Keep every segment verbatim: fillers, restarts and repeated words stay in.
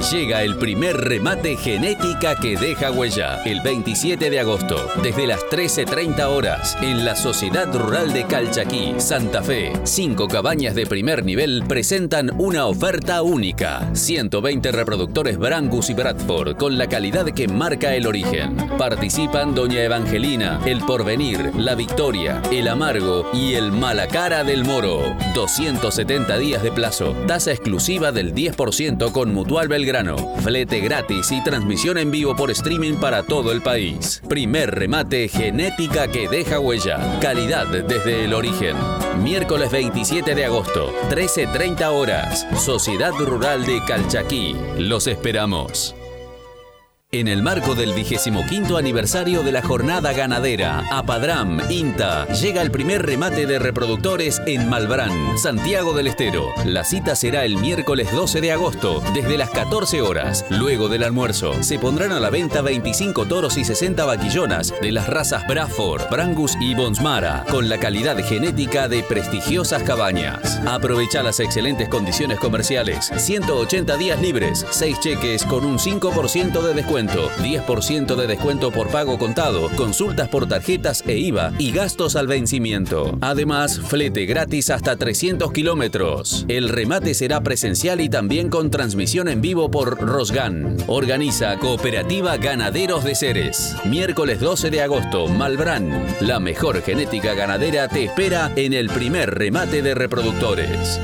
Llega el primer remate Genética que deja huella. El veintisiete de agosto, desde las trece treinta horas, en la Sociedad Rural de Calchaquí, Santa Fe. Cinco cabañas de primer nivel presentan una oferta única. ciento veinte reproductores Brangus y Bradford con la calidad que marca el origen. Participan Doña Evangelina, El Porvenir, La Victoria, El Amargo y El Malacara del Moro. doscientos setenta días de plazo. Tasa exclusiva del diez por ciento con Mutual Belgrano. Flete gratis y transmisión en vivo por streaming para todo el país. Primer remate Genética que deja huella. Calidad desde el origen. Miércoles veintisiete de agosto, trece treinta horas. Sociedad Rural de Calchaquí. Los esperamos. En el marco del vigésimo quinto aniversario de la Jornada Ganadera, Apadram, INTA, llega el primer remate de reproductores en Malbrán, Santiago del Estero. La cita será el miércoles doce de agosto, desde las catorce horas. Luego del almuerzo, se pondrán a la venta veinticinco toros y sesenta vaquillonas de las razas Bradford, Brangus y Bonsmara, con la calidad genética de prestigiosas cabañas. Aprovecha las excelentes condiciones comerciales. ciento ochenta días libres, seis cheques con un cinco por ciento de descuento. diez por ciento de descuento por pago contado, consultas por tarjetas e I V A y gastos al vencimiento. Además, flete gratis hasta trescientos kilómetros. El remate será presencial y también con transmisión en vivo por Rosgan. Organiza Cooperativa Ganaderos de Ceres. Miércoles doce de agosto, Malbrán. La mejor genética ganadera te espera en el primer remate de reproductores.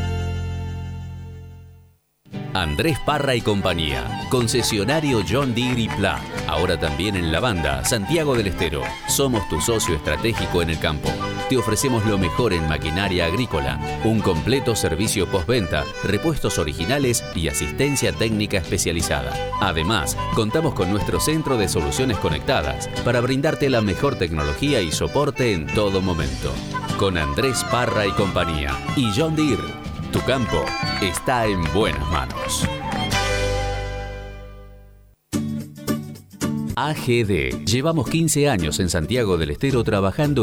Andrés Parra y compañía, concesionario John Deere y Pla, ahora también en La Banda, Santiago del Estero. Somos tu socio estratégico en el campo. Te ofrecemos lo mejor en maquinaria agrícola, un completo servicio postventa, repuestos originales y asistencia técnica especializada. Además, contamos con nuestro centro de soluciones conectadas para brindarte la mejor tecnología y soporte en todo momento. Con Andrés Parra y compañía y John Deere, tu campo está en buenas manos. A G D. Llevamos quince años en Santiago del Estero trabajando